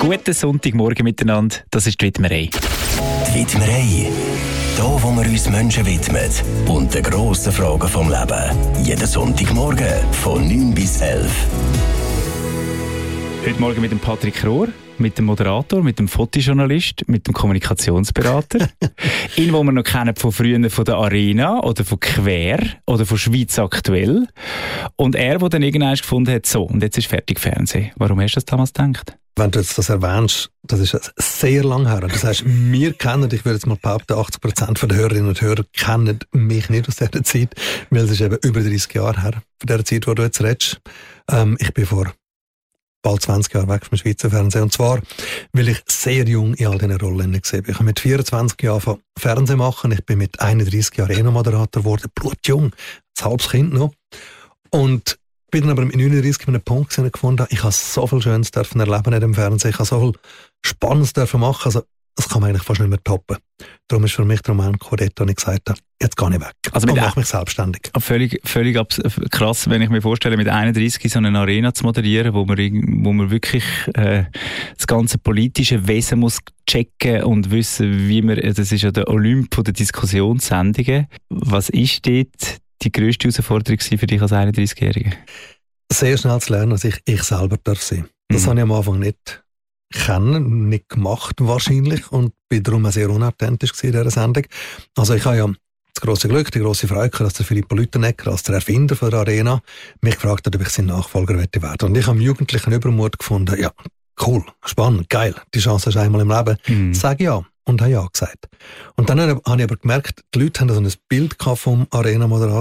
Guten Sonntagmorgen miteinander, das ist die Widmerei. Die Widmerei. Hier, wo wir uns Menschen widmen und den grossen Fragen vom Leben. Jeden Sonntagmorgen von 9 bis 11. Heute Morgen mit dem Patrick Rohr, mit dem Moderator, mit dem Fotojournalist, mit dem Kommunikationsberater. Ihn, den wir noch kennen von früher von der Arena oder von Quer oder von Schweiz aktuell. Und er, der dann irgendwann gefunden hat, so, und jetzt ist fertig Fernsehen. Warum hast du das damals gedacht? Wenn du jetzt das erwähnst, das ist sehr lang her. Das heißt, wir kennen, ich würde jetzt mal behaupten, 80% der Hörerinnen und Hörer kennen mich nicht aus dieser Zeit, weil es ist eben über 30 Jahre her, von der Zeit, wo du jetzt redest. Ich bin vor bald 20 Jahren weg vom Schweizer Fernsehen. Und zwar, weil ich sehr jung in all diesen Rollen gesehen bin. Ich habe mit 24 Jahren von Fernsehen machen. Ich bin mit 31 Jahren noch Moderator geworden. Blutjung. Ein halbes Kind noch. Und bin dann aber mit 39 an einem Punkt gefunden, ich habe so viel Schönes erleben in dem Fernsehen. Ich habe so viel Spannendes machen. Also, das kann man eigentlich fast nicht mehr toppen. Darum ist für mich der Moment gekommen, dort, wo ich gesagt habe, jetzt gehe ich weg. Also und mache mich selbstständig. Völlig krass, wenn ich mir vorstelle, mit 31 so eine Arena zu moderieren, wo man wirklich das ganze politische Wesen muss checken und wissen, wie man, das ist ja der Olymp der Diskussionssendungen. Was ist dort die grösste Herausforderung für dich als 31-Jähriger? Sehr schnell zu lernen, dass ich selber darf sein. Das habe ich am Anfang nicht nicht gemacht wahrscheinlich und bin darum auch sehr unauthentisch in dieser Sendung. Also ich habe ja das grosse Glück, die grosse Freude, dass der Philipp Lüttenegger, als der Erfinder von der Arena, mich gefragt hat, ob ich sein Nachfolger werden möchte. Und ich habe im jugendlichen Übermut gefunden, ja, cool, spannend, geil, die Chance hast du einmal im Leben. Sag ja. Und habe ja gesagt. Und dann habe ich aber gemerkt, die Leute haben so ein Bild vom Arena-Moderator